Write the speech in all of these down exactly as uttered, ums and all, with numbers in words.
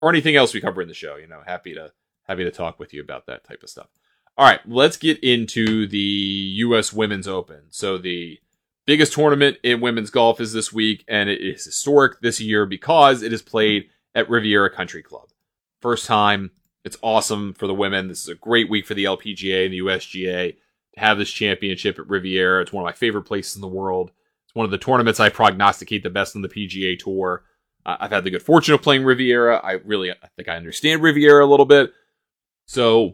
or anything else we cover in the show. You know, happy to happy to talk with you about that type of stuff. All right, let's get into the U S Women's Open. So the biggest tournament in women's golf is this week, and it is historic this year because it is played at Riviera Country Club. First time. It's awesome for the women. This is a great week for the L P G A and the U S G A to have this championship at Riviera. It's one of my favorite places in the world. It's one of the tournaments I prognosticate the best on the P G A Tour. Uh, I've had the good fortune of playing Riviera. I really, I think I understand Riviera a little bit. So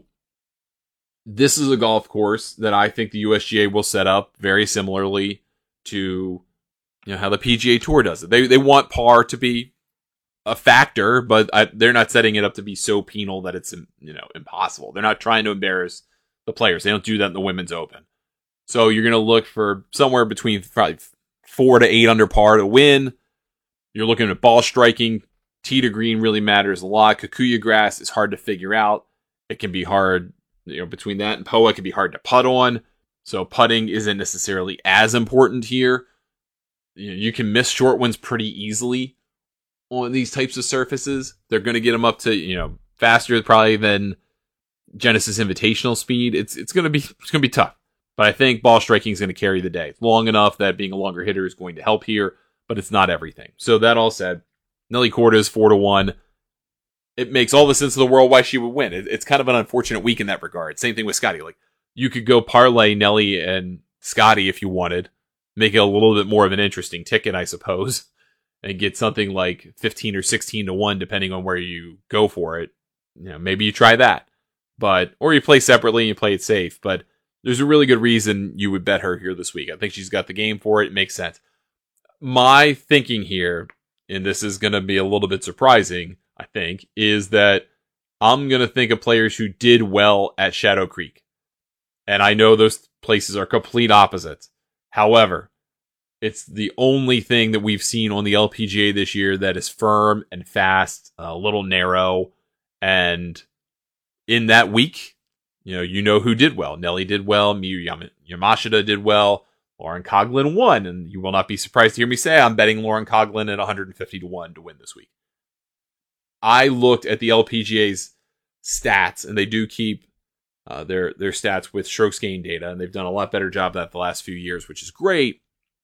this is a golf course that I think the U S G A will set up very similarly to, you know, how the P G A Tour does it. They they want par to be a factor, but I, they're not setting it up to be so penal that it's, you know, impossible. They're not trying to embarrass the players. They don't do that in the Women's Open. So you're going to look for somewhere between probably four to eight under par to win. You're looking at ball striking. Tee to green really matters a lot. Kikuyu grass is hard to figure out. It can be hard, you know, between that and P O A, it can be hard to putt on. So putting isn't necessarily as important here. You know, you can miss short ones pretty easily on these types of surfaces. They're going to get them up to, you know, faster probably than Genesis Invitational speed. It's it's going to be it's going to be tough. But I think ball striking is going to carry the day. It's long enough that being a longer hitter is going to help here, but it's not everything. So that all said, Nelly Korda is four to one. It makes all the sense in the world why she would win. It, it's kind of an unfortunate week in that regard. Same thing with Scotty. Like, you could go parlay Nelly and Scotty if you wanted, make it a little bit more of an interesting ticket, I suppose, and get something like fifteen or sixteen to one, depending on where you go for it. You know, maybe you try that, but, or you play separately and you play it safe, but there's a really good reason you would bet her here this week. I think she's got the game for it. It makes sense. My thinking here, and this is going to be a little bit surprising, I think, is that I'm going to think of players who did well at Shadow Creek. And I know those places are complete opposites. However, it's the only thing that we've seen on the L P G A this year that is firm and fast, a little narrow. And in that week, you know, you know who did well. Nelly did well. Miyu Yam- Yamashita did well. Lauren Coughlin won. And you will not be surprised to hear me say I'm betting Lauren Coughlin at one hundred fifty to one to win this week. I looked at the L P G A's stats, and they do keep uh, their, their stats with strokes gain data, and they've done a lot better job of that the last few years, which is great.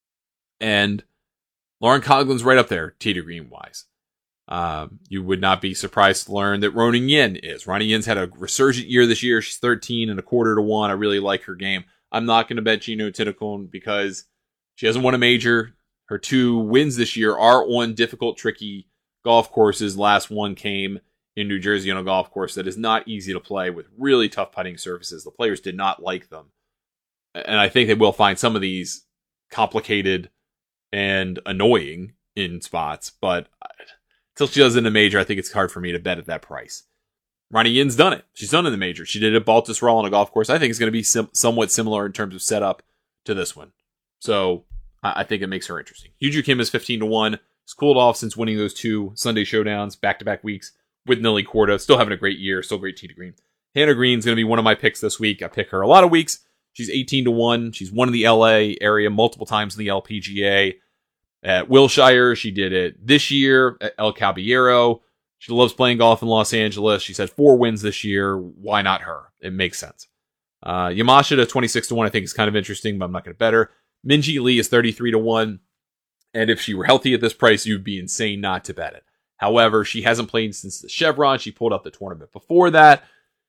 And Lauren Coughlin's right up there, tee to green wise. Um, you would not be surprised to learn that Ronan Yin is. Ronan Yin's had a resurgent year this year. She's thirteen and a quarter to one. I really like her game. I'm not going to bet Gino Tinnicone because she hasn't won a major. Her two wins this year are on difficult, tricky golf courses. Last one came in New Jersey on a golf course that is not easy to play with really tough putting surfaces. The players did not like them. And I think they will find some of these complicated and annoying in spots, but until she does it in a major, I think it's hard for me to bet at that price. Ronnie Yin's done it. She's done it in the major. She did it at Baltusrol on a golf course. I think it's going to be sim- somewhat similar in terms of setup to this one. So I, I think it makes her interesting. Yuju Kim is fifteen to one. She's cooled off since winning those two Sunday showdowns back-to-back weeks with Nelly Korda. Still having a great year. Still great tee to green. Hannah Green's going to be one of my picks this week. I pick her a lot of weeks. She's eighteen to one. She's won in the L A area multiple times in the L P G A. At Wilshire, she did it this year at El Caballero. She loves playing golf in Los Angeles. She's had four wins this year. Why not her? It makes sense. Uh, Yamashita, twenty-six to one, I think is kind of interesting, but I'm not going to bet her. Minjee Lee is thirty-three to one. And if she were healthy at this price, you'd be insane not to bet it. However, she hasn't played since the Chevron. She pulled up the tournament before that.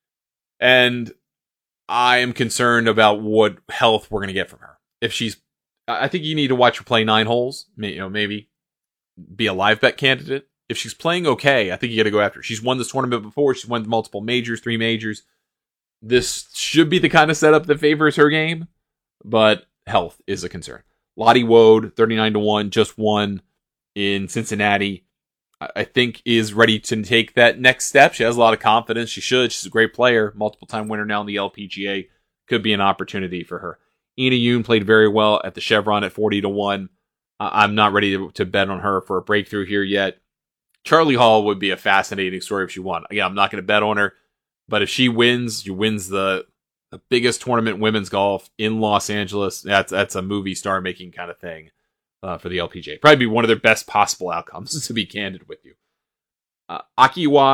And I am concerned about what health we're going to get from her. If she's, I think you need to watch her play nine holes. You know, maybe be a live bet candidate. If she's playing okay, I think you got to go after her. She's won this tournament before. She's won multiple majors, three majors. This should be the kind of setup that favors her game, but health is a concern. Lottie Wode, thirty-nine to one, just won in Cincinnati. I think is ready to take that next step. She has a lot of confidence. She should. She's a great player. Multiple time winner now in the L P G A. Could be an opportunity for her. Ina Yoon played very well at the Chevron at forty to one. Uh, I'm not ready to, to bet on her for a breakthrough here yet. Charlie Hall would be a fascinating story if she won. Again, I'm not going to bet on her, but if she wins, she wins the, the biggest tournament in women's golf in Los Angeles. That's that's a movie star making kind of thing uh, for the L P G A. Probably be one of their best possible outcomes, to be candid with you. Uh, Akiwa